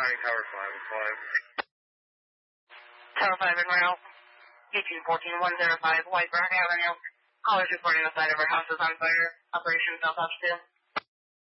County Tower 5 and 5. Tower 5 en route. 1814-105 White Rock Avenue. Callers reporting the side of our house is on fire. Operation South Ops 2.